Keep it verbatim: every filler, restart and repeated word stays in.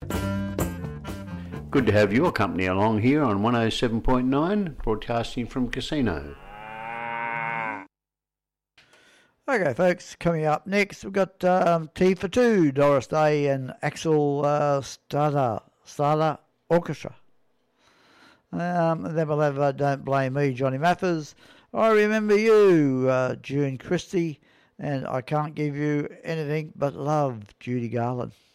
Good to have your company along here on one oh seven point nine, broadcasting from Casino. Okay, folks, coming up next, we've got um, T for Two, Doris Day and Axel uh, Starter, Starter Orchestra. Um, and then we'll have uh, Don't Blame Me, Johnny Mathers, I Remember You, uh, June Christie, and I Can't Give You Anything But Love, Judy Garland.